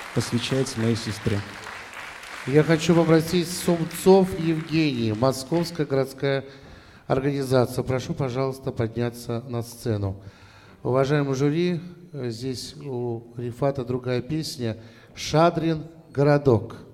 посвящается моей сестре. Я хочу попросить Сумцов Евгений, Московская городская организация. Прошу, пожалуйста, подняться на сцену. Уважаемый жюри, здесь у Рифата другая песня «Шадрин городок».